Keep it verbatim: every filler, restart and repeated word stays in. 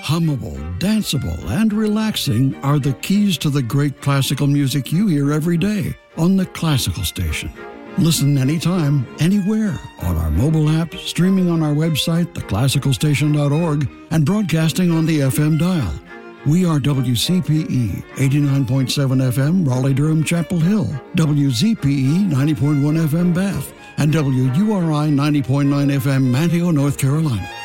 Hummable, danceable, and relaxing are the keys to the great classical music you hear every day on the Classical Station. Listen anytime, anywhere, on our mobile app, streaming on our website, the classical station dot org, and broadcasting on the F M dial. We are W C P E, eighty-nine point seven F M, Raleigh-Durham, Chapel Hill, W Z P E, ninety point one F M, Bath, and W U R I, ninety point nine F M, Manteo, North Carolina.